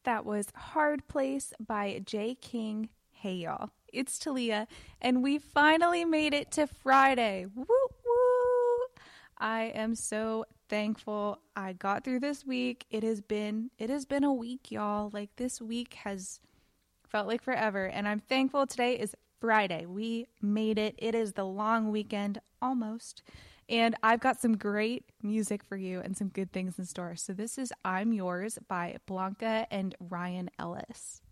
That was Hard Place by Jay King. Hey y'all, it's Talia, and we finally made it to Friday. Woo woo! I am so thankful I got through this week. It has been a week, y'all. Like this week has felt like forever, and I'm thankful today is Friday. We made it. It is the long weekend almost. And I've got some great music for you and some good things in store. So this is I'm Yours by Blanca and Ryan Ellis.